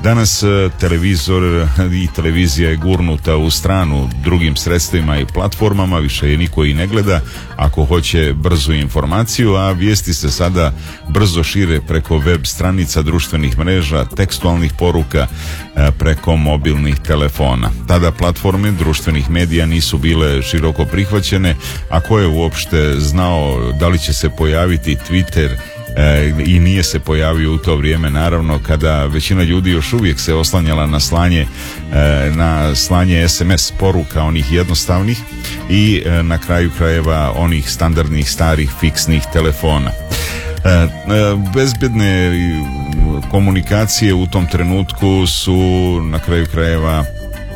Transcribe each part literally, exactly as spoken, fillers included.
Danas televizor i televizija je gurnuta u stranu drugim sredstvima i platformama, više je niko i ne gleda ako hoće brzu informaciju, a vijesti se sada brzo šire preko web stranica, društvenih mreža, tekstualnih poruka, preko mobilnih telefona. Tada platforme društvenih medija nisu bile široko prihvaćene, a ko je uopšte znao da li će se pojaviti Twitter, E, i nije se pojavio u to vrijeme, naravno, kada većina ljudi još uvijek se oslanjala na slanje e, na slanje es em es poruka, onih jednostavnih, i e, na kraju krajeva onih standardnih starih fiksnih telefona. E, e, bezbedne komunikacije u tom trenutku su na kraju krajeva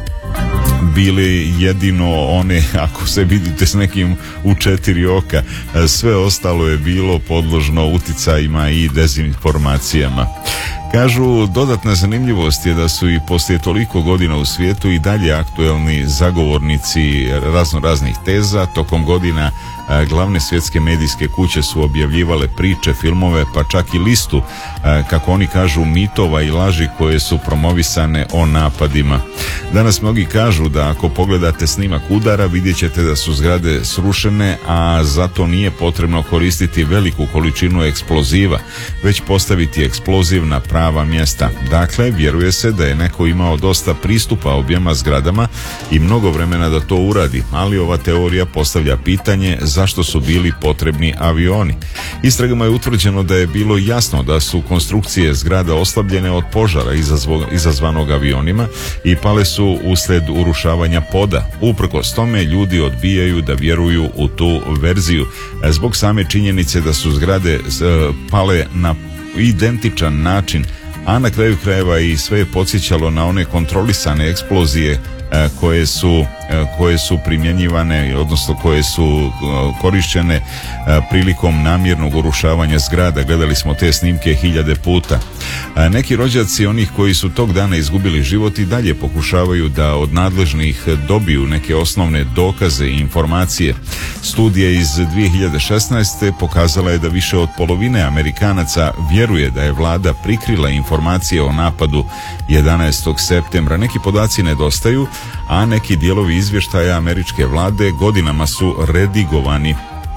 bili jedino one, ako se vidite s nekim u četiri oka, sve ostalo je bilo podložno uticajima i dezinformacijama. Kažu, dodatna zanimljivost je da su i poslije toliko godina u svijetu i dalje aktuelni zagovornici razno raznih teza. Tokom godina glavne svjetske medijske kuće su objavljivale priče, filmove, pa čak i listu, kako oni kažu, mitova i laži koje su promovisane o napadima. Danas mnogi kažu da ako pogledate snimak udara vidjet ćete da su zgrade srušene, a zato nije potrebno koristiti veliku količinu eksploziva, već postaviti eksploziv na prava mjesta. Dakle, vjeruje se da je neko imao dosta pristupa objema zgradama i mnogo vremena da to uradi, ali ova teorija postavlja pitanje zašto su bili potrebni avioni. Istragama je utvrđeno da je bilo jasno da su konstrukcije zgrada oslabljene od požara izazvanog avionima i pale su uslijed urušavanja poda. Uprkos tome, ljudi odbijaju da vjeruju u tu verziju zbog same činjenice da su zgrade pale na identičan način, a na kraju krajeva i sve je podsjećalo na one kontrolisane eksplozije koje su, koje su primjenjivane, odnosno koje su korišćene prilikom namjernog urušavanja zgrada. Gledali smo te snimke hiljade puta. Neki rođaci onih koji su tog dana izgubili život i dalje pokušavaju da od nadležnih dobiju neke osnovne dokaze i informacije. Studija iz dvije hiljade šesnaeste. pokazala je da više od polovine Amerikanaca vjeruje da je vlada prikrila informacije o napadu jedanaestog septembra. Neki podaci nedostaju, a neki dijelovi izvještaja američke vlade godinama su redigovani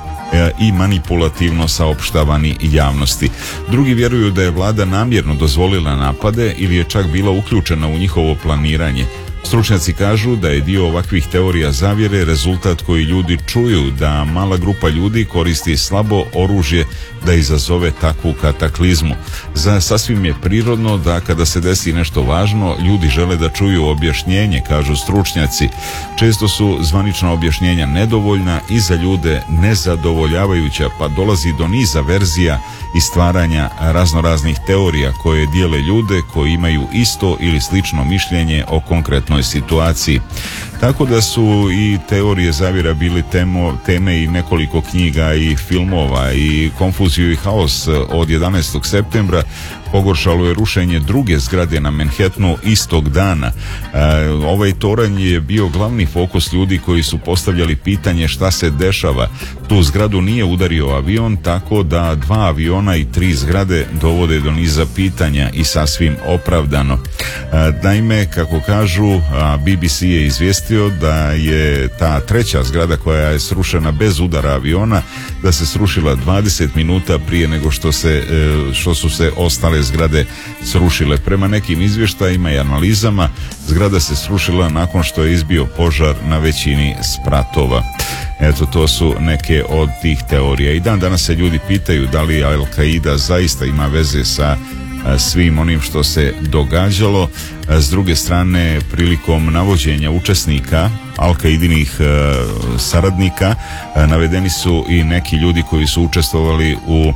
i manipulativno saopštavani javnosti. Drugi vjeruju da je vlada namjerno dozvolila napade ili je čak bila uključena u njihovo planiranje. Stručnjaci kažu da je dio ovakvih teorija zavjere rezultat koji ljudi čuju da mala grupa ljudi koristi slabo oružje da izazove takvu kataklizmu. Za sasvim je prirodno da kada se desi nešto važno, ljudi žele da čuju objašnjenje, kažu stručnjaci. Često su zvanična objašnjenja nedovoljna i za ljude nezadovoljavajuća, pa dolazi do niza verzija i stvaranja raznoraznih teorija koje dijele ljude koji imaju isto ili slično mišljenje o konkretnoj situaciji. Tako da su i teorije zavjera bili temo, teme i nekoliko knjiga i filmova. I konfuziju i haos od jedanaestog septembra pogoršalo je rušenje druge zgrade na Manhattanu istog dana. E, ovaj toranj je bio glavni fokus ljudi koji su postavljali pitanje šta se dešava. Tu zgradu nije udario avion, tako da dva aviona i tri zgrade dovode do niza pitanja i sasvim opravdano. E, naime, kako kažu, B B C je izvijestio da je ta treća zgrada koja je srušena bez udara aviona, da se srušila dvadeset minuta prije nego što se, što su se ostale zgrade srušile. Prema nekim izvještajima i analizama, zgrada se srušila nakon što je izbio požar na većini spratova. Eto, to su neke od tih teorija. I dan danas se ljudi pitaju da li Al-Qaida zaista ima veze sa svim onim što se događalo. S druge strane, prilikom navođenja učesnika Al-Qaidinih e, saradnika e, navedeni su i neki ljudi koji su učestvovali u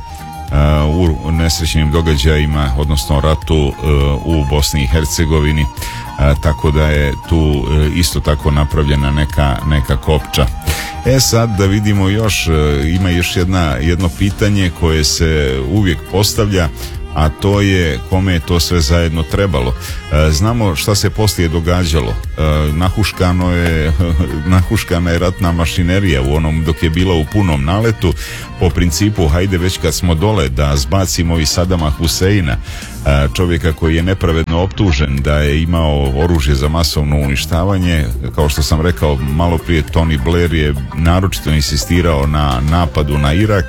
u nesrećnim događajima, odnosno ratu u Bosni i Hercegovini, tako da je tu isto tako napravljena neka, neka kopča. E sad da vidimo još, ima još jedna, jedno pitanje koje se uvijek postavlja, a to je kome je to sve zajedno trebalo. Znamo šta se poslije događalo. Nahuškano je, nahuškana je ratna mašinerija u onom dok je bila u punom naletu, po principu hajde već kad smo dole da zbacimo i Sadama Huseina, čovjeka koji je nepravedno optužen da je imao oružje za masovno uništavanje. Kao što sam rekao malo prije, Tony Blair je naročito insistirao na napadu na Irak.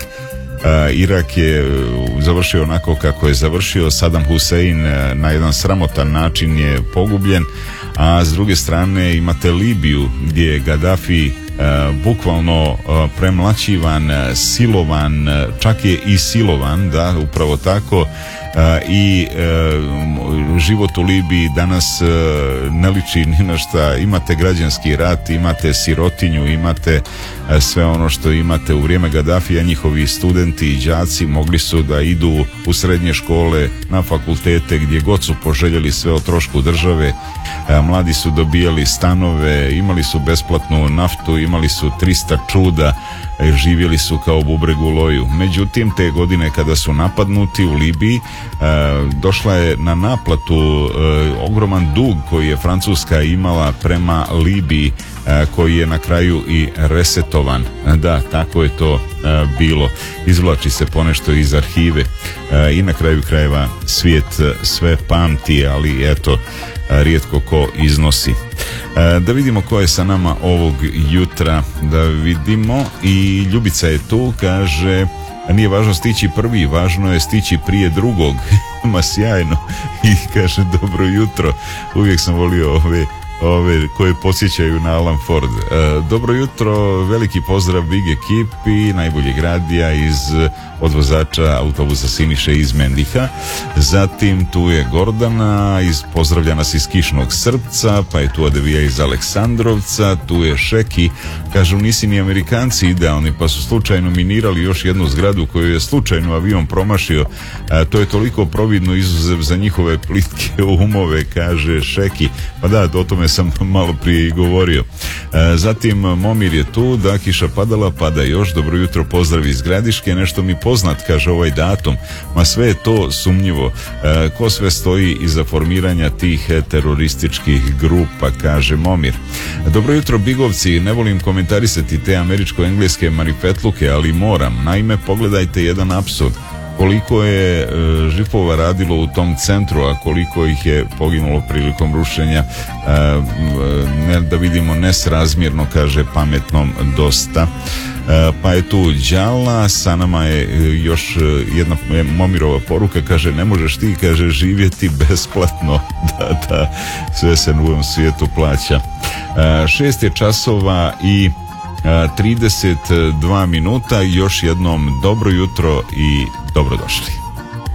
Irak je završio onako kako je završio. Saddam Hussein na jedan sramotan način je pogubljen, a s druge strane imate Libiju gdje je Gaddafi bukvalno premlaćivan, silovan, čak je i silovan, da, upravo tako. I život u Libiji danas ne liči ni na šta. Imate građanski rat, imate sirotinju, imate sve ono što imate u vrijeme Gaddafija. Njihovi studenti i đaci mogli su da idu u srednje škole, na fakultete, gdje god su poželjeli, sve o trošku države. Mladi su dobijali stanove, imali su besplatnu naftu, imali su trista čuda, živjeli su kao bubreg u loju. Međutim, te godine kada su napadnuti u Libiji, došla je na naplatu ogroman dug koji je Francuska imala prema Libiji, koji je na kraju i resetovan. Da, tako je to bilo. Izvlači se ponešto iz arhive i na kraju krajeva svijet sve pamti, ali eto, rijetko ko iznosi. Da vidimo ko je sa nama ovog jutra, da vidimo. I Ljubica je tu, kaže: nije važno stići prvi, važno je stići prije drugog. Ma sjajno. I kaže: dobro jutro. Uvijek sam volio ove ove koje podsjećaju na Alan Ford. E, dobro jutro, veliki pozdrav Big ekipi, najboljeg radija iz odvozača autobusa Siniše iz Mendiha. Zatim tu je Gordana, iz, pozdravlja nas iz Kišnog Srpca, pa je tu Adevija iz Aleksandrovca, tu je Šeki, kažu nisi ni Amerikanci idealni, pa su slučajno minirali još jednu zgradu koju je slučajno avion promašio. E, to je toliko providno izuzev za njihove plitke umove, kaže Šeki. Pa da, o tome sam malo prije i govorio. E, zatim Momir je tu, da kiša padala, pada još, dobro jutro, pozdrav iz Gradiške, nešto mi poznat, kaže ovaj datum, ma sve je to sumnjivo. E, ko sve stoji iza formiranja tih terorističkih grupa, kaže Momir. Dobro jutro Bigovci, ne volim komentarisati te američko-engleske marifetluke, ali moram. Naime, pogledajte jedan apsurd. Koliko je e, žipova radilo u tom centru, a koliko ih je poginulo prilikom rušenja, e, ne, da vidimo nesrazmjerno, kaže pametnom dosta. E, pa je tu Đala, sa nama je još jedna Momirova poruka, kaže ne možeš ti, kaže, živjeti besplatno. Da, da, sve se u ovom svijetu plaća. E, šest je časova i trideset dva minuta. Još jednom dobro jutro i dobrodošli.